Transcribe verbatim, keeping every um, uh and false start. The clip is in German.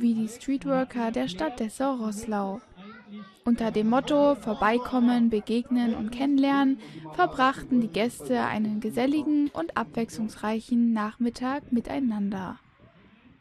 wie die Streetworker der Stadt Dessau-Roßlau. Unter dem Motto Vorbeikommen, Begegnen und Kennenlernen verbrachten die Gäste einen geselligen und abwechslungsreichen Nachmittag miteinander.